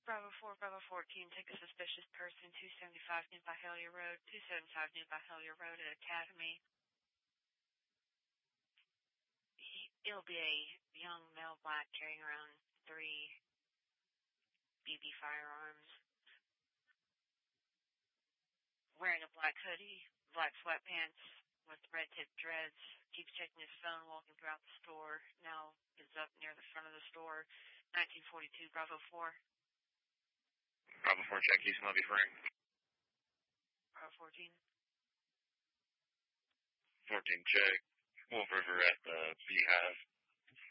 Bravo 4, Bravo 14, take a suspicious person, 275 New Byhalia Road, 275 New Byhalia Road at Academy. It'll be a young male black carrying around 3 BB firearms, wearing a black hoodie, black sweatpants with red-tipped dreads, keeps checking his phone, walking throughout the store, now is up near the front of the store, 1942 Bravo 4. Bravo 4, check Houston, lobby Frank. Bravo 14. 14, check. Wolf River at the Beehive.